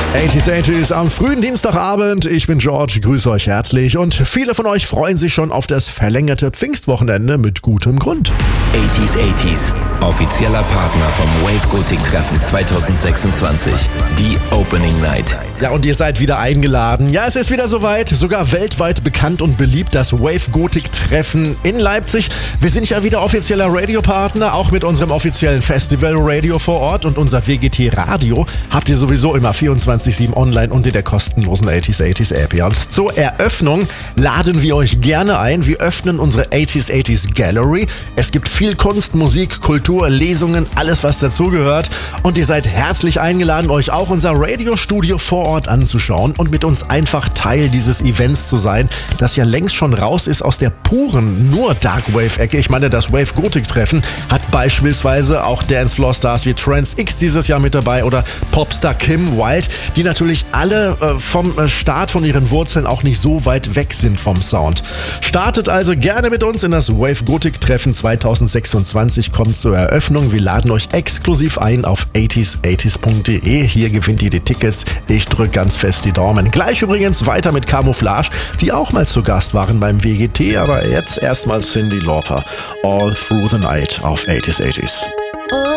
80s am frühen Dienstagabend. Ich bin George, grüße euch herzlich und viele von euch freuen sich schon auf das verlängerte Pfingstwochenende mit gutem Grund. 80s, offizieller Partner vom Wave Gothic Treffen 2026, die Opening Night. Ja, und ihr seid wieder eingeladen. Ja, es ist wieder soweit, sogar weltweit bekannt und beliebt, das Wave Gothic Treffen in Leipzig. Wir sind ja wieder offizieller Radiopartner, auch mit unserem offiziellen Festival Radio vor Ort, und unser WGT Radio habt ihr sowieso immer 24/7 online und in der kostenlosen 80s App. Ja, und zur Eröffnung laden wir euch gerne ein. Wir öffnen unsere 80s Gallery. Es gibt viel Kunst, Musik, Kultur, Lesungen, alles was dazugehört. Und ihr seid herzlich eingeladen, euch auch unser Radiostudio vor Ort anzuschauen und mit uns einfach Teil dieses Events zu sein, das ja längst schon raus ist aus der puren, nur Darkwave-Ecke. Ich meine, das Wave Gothic Treffen hat beispielsweise auch Dancefloor-Stars wie Trance X dieses Jahr mit dabei oder Popstar Kim Wilde, die natürlich alle vom Start von ihren Wurzeln auch nicht so weit weg sind vom Sound. Startet also gerne mit uns in das Wave Gothic Treffen 2026, kommt zur Eröffnung. Wir laden euch exklusiv ein auf 80s.de. Hier gewinnt ihr die Tickets. Ich drücke ganz fest die Daumen. Gleich übrigens weiter mit Camouflage, die auch mal zu Gast waren beim WGT, aber jetzt erstmal Cyndi Lauper. All Through the Night auf 80s.